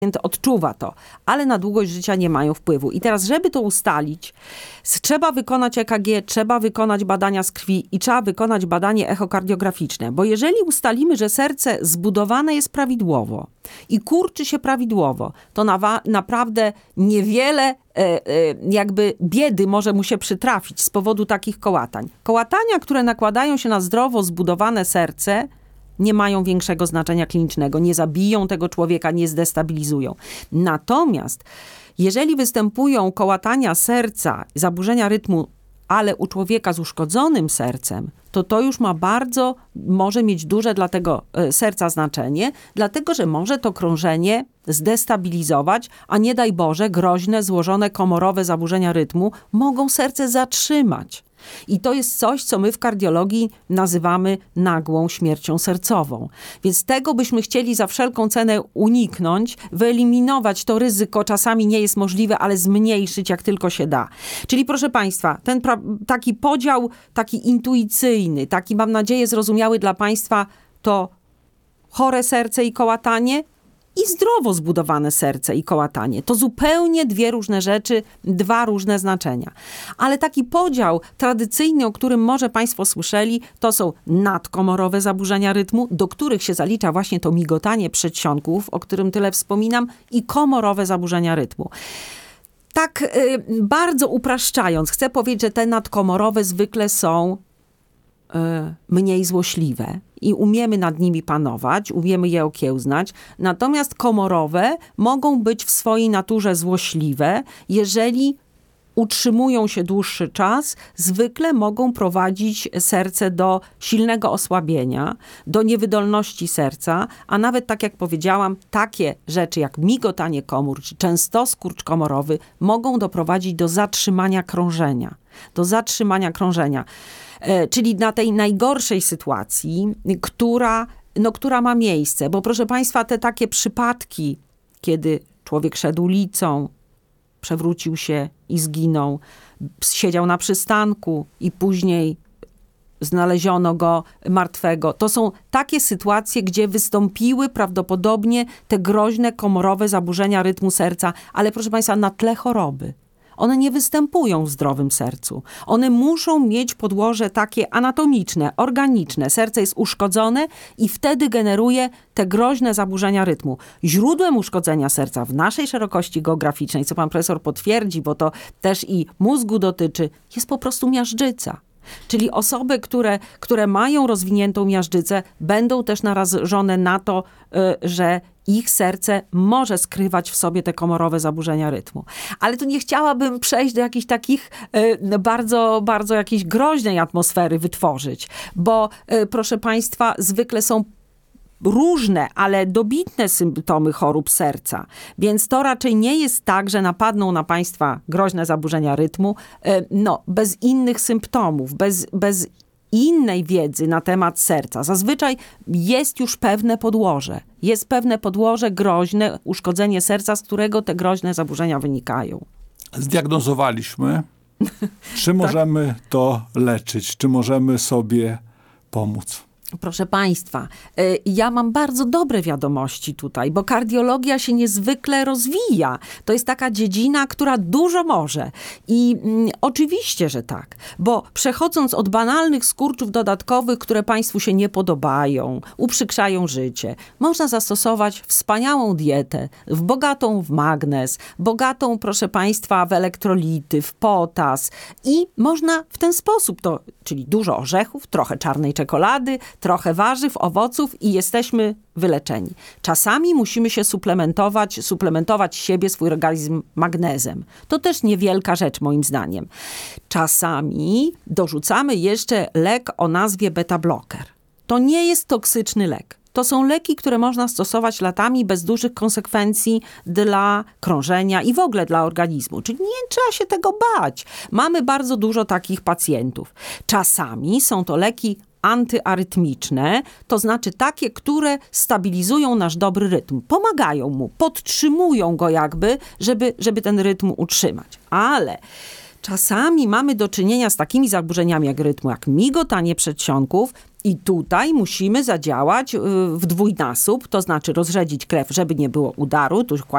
odczuwa to, ale na długość życia nie mają wpływu. I teraz, żeby to ustalić, trzeba wykonać EKG, trzeba wykonać badania z krwi i trzeba wykonać badanie echokardiograficzne. Bo jeżeli ustalimy, że serce zbudowane jest prawidłowo i kurczy się prawidłowo, to naprawdę niewiele jakby biedy może mu się przytrafić z powodu takich kołatań. Kołatania, które nakładają się na zdrowo zbudowane serce, nie mają większego znaczenia klinicznego, nie zabiją tego człowieka, nie zdestabilizują. Natomiast jeżeli występują kołatania serca, zaburzenia rytmu, ale u człowieka z uszkodzonym sercem, to już może mieć duże dla tego serca znaczenie, dlatego że może to krążenie zdestabilizować, a nie daj Boże, groźne, złożone komorowe zaburzenia rytmu mogą serce zatrzymać. I to jest coś, co my w kardiologii nazywamy nagłą śmiercią sercową. Więc tego byśmy chcieli za wszelką cenę uniknąć, wyeliminować to ryzyko, czasami nie jest możliwe, ale zmniejszyć jak tylko się da. Czyli proszę Państwa, ten taki podział, taki intuicyjny, taki mam nadzieję zrozumiały dla Państwa, to chore serce i kołatanie i zdrowo zbudowane serce i kołatanie. To zupełnie dwie różne rzeczy, dwa różne znaczenia. Ale taki podział tradycyjny, o którym może Państwo słyszeli, to są nadkomorowe zaburzenia rytmu, do których się zalicza właśnie to migotanie przedsionków, o którym tyle wspominam, i komorowe zaburzenia rytmu. Tak bardzo upraszczając, chcę powiedzieć, że te nadkomorowe zwykle są mniej złośliwe i umiemy nad nimi panować, umiemy je okiełznać. Natomiast komorowe mogą być w swojej naturze złośliwe, jeżeli utrzymują się dłuższy czas, zwykle mogą prowadzić serce do silnego osłabienia, do niewydolności serca, a nawet, tak jak powiedziałam, takie rzeczy jak migotanie komór, czy często skurcz komorowy mogą doprowadzić do zatrzymania krążenia. Czyli na tej najgorszej sytuacji, która ma miejsce. Bo proszę Państwa, te takie przypadki, kiedy człowiek szedł ulicą, przewrócił się i zginął, siedział na przystanku i później znaleziono go martwego. To są takie sytuacje, gdzie wystąpiły prawdopodobnie te groźne komorowe zaburzenia rytmu serca, ale proszę Państwa, na tle choroby. One nie występują w zdrowym sercu. One muszą mieć podłoże takie anatomiczne, organiczne. Serce jest uszkodzone i wtedy generuje te groźne zaburzenia rytmu. Źródłem uszkodzenia serca w naszej szerokości geograficznej, co pan profesor potwierdzi, bo to też i mózgu dotyczy, jest po prostu miażdżyca. Czyli osoby, które mają rozwiniętą miażdżycę, będą też narażone na to, że ich serce może skrywać w sobie te komorowe zaburzenia rytmu. Ale tu nie chciałabym przejść do jakichś takich bardzo, bardzo jakiejś groźnej atmosfery wytworzyć, bo proszę Państwa, zwykle są różne, ale dobitne symptomy chorób serca. Więc to raczej nie jest tak, że napadną na Państwa groźne zaburzenia rytmu, bez innych symptomów, bez innej wiedzy na temat serca. Zazwyczaj jest już pewne podłoże. Jest pewne podłoże, groźne uszkodzenie serca, z którego te groźne zaburzenia wynikają. Zdiagnozowaliśmy. Czy możemy to leczyć? Czy możemy sobie pomóc? Proszę Państwa, ja mam bardzo dobre wiadomości tutaj, bo kardiologia się niezwykle rozwija. To jest taka dziedzina, która dużo może. I oczywiście, że tak, bo przechodząc od banalnych skurczów dodatkowych, które Państwu się nie podobają, uprzykrzają życie, można zastosować wspaniałą dietę, bogatą w magnez, bogatą, proszę Państwa, w elektrolity, w potas i można w ten sposób czyli dużo orzechów, trochę czarnej czekolady, trochę warzyw, owoców i jesteśmy wyleczeni. Czasami musimy się suplementować siebie, swój organizm magnezem. To też niewielka rzecz moim zdaniem. Czasami dorzucamy jeszcze lek o nazwie beta-bloker. To nie jest toksyczny lek. To są leki, które można stosować latami bez dużych konsekwencji dla krążenia i w ogóle dla organizmu. Czyli nie trzeba się tego bać. Mamy bardzo dużo takich pacjentów. Czasami są to leki antyarytmiczne, to znaczy takie, które stabilizują nasz dobry rytm. Pomagają mu, podtrzymują go jakby, żeby ten rytm utrzymać. Ale czasami mamy do czynienia z takimi zaburzeniami jak rytmu, jak migotanie przedsionków i tutaj musimy zadziałać w dwójnasób, to znaczy rozrzedzić krew, żeby nie było udaru, tu